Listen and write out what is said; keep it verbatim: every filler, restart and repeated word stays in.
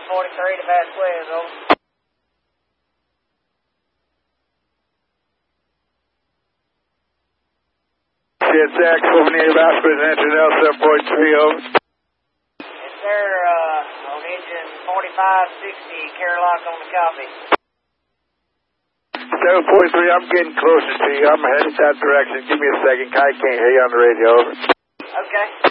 forty-three to Vasquez, over. Shit, Zach, over near Vasquez, engine L seven point three, over. Yes, sir, uh, on engine forty-five sixty, Carlock on the copy. seven point three, I'm getting closer to you. I'm headed that direction. Give me a second. I can't hear you on the radio, over. Okay.